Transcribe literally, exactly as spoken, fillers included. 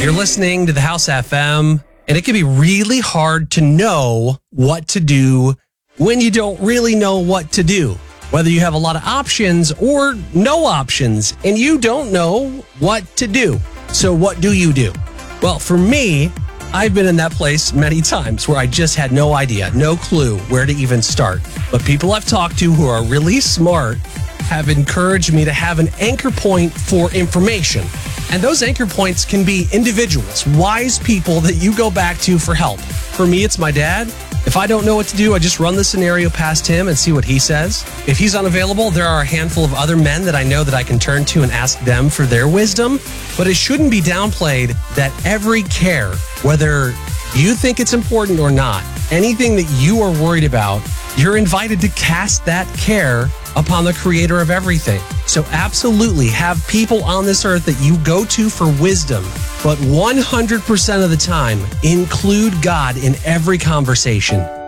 You're listening to the House F M, and it can be really hard to know what to do when you don't really know what to do. Whether you have a lot of options or no options, and you don't know what to do. So what do you do? Well, for me, I've been in that place many times where I just had no idea, no clue where to even start. But people I've talked to who are really smart have encouraged me to have an anchor point for information. And those anchor points can be individuals, wise people that you go back to for help. For me, it's my dad. If I don't know what to do, I just run the scenario past him and see what he says. If he's unavailable, there are a handful of other men that I know that I can turn to and ask them for their wisdom. But it shouldn't be downplayed that every care, whether you think it's important or not, anything that you are worried about, you're invited to cast that care upon the creator of everything. So absolutely have people on this earth that you go to for wisdom, but one hundred percent of the time, include God in every conversation.